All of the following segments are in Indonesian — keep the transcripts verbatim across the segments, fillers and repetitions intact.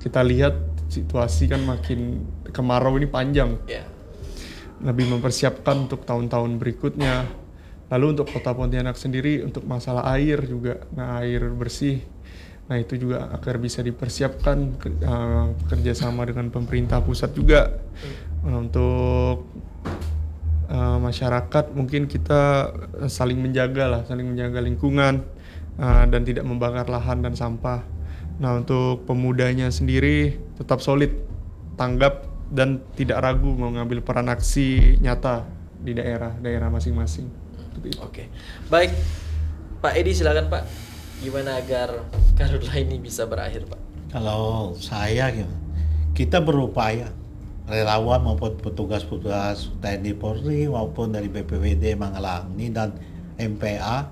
kita lihat situasi kan makin kemarau ini panjang. Yeah. Lebih mempersiapkan untuk tahun-tahun berikutnya. Lalu untuk Kota Pontianak sendiri untuk masalah air juga, nah air bersih. Nah itu juga agar bisa dipersiapkan uh, kerjasama dengan pemerintah pusat juga. Nah, untuk uh, masyarakat mungkin kita saling menjaga lah, saling menjaga lingkungan uh, dan tidak membakar lahan dan sampah. Nah untuk pemudanya sendiri tetap solid, tanggap dan tidak ragu mengambil peran aksi nyata di daerah-daerah masing-masing. Oke, okay. Baik Pak Edi silakan Pak, gimana agar Karhutla ini bisa berakhir Pak? Kalau saya kita berupaya relawan maupun petugas-petugas T N I Polri maupun dari B P B D Manggalangi dan M P A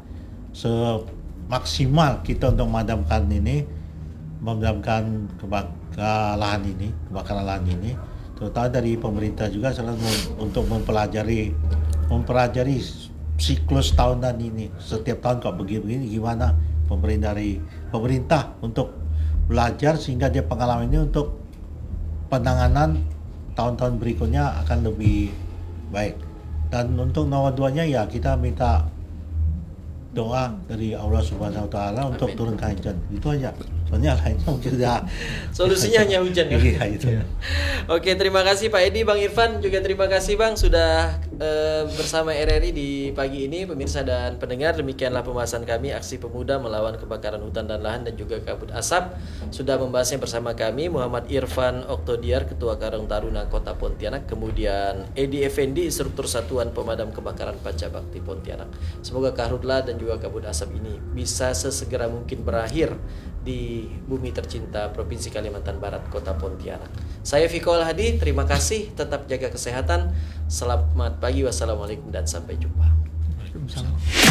semaksimal kita untuk memadamkan ini memadamkan kebakaran ini, kebakaran lahan ini, terutama dari pemerintah juga selalu untuk mempelajari mempelajari siklus tahunan ini. Setiap tahun kok begini-begini gimana pemerintah dari pemerintah untuk belajar sehingga dia pengalaman ini untuk penanganan tahun-tahun berikutnya akan lebih baik. Dan untuk nomor duanya ya kita minta doa dari Allah Subhanahu Wa Taala untuk Amin. turunkan hujan. Itu aja. Soalnya lainnya mungkin sudah solusinya hanya hujan ya. Iya, itu. Oke, terima kasih Pak Edi, Bang Irfan juga terima kasih Bang sudah e, bersama R R I di pagi ini. Pemirsa dan pendengar, demikianlah pembahasan kami aksi pemuda melawan kebakaran hutan dan lahan dan juga kabut asap. Sudah membahasnya bersama kami Muhammad Irfan Oktodiar, Ketua Karang Taruna Kota Pontianak, kemudian Edi Effendi, Instruktur Satuan Pemadam Kebakaran Panca Bakti Pontianak. Semoga Karhutla dan juga kabut asap ini bisa sesegera mungkin berakhir di bumi tercinta Provinsi Kalimantan Barat, Kota Pontianak. Saya Viko Al-Hadi, terima kasih, tetap jaga kesehatan. Selamat pagi, wassalamualaikum dan sampai jumpa. Waalaikumsalam.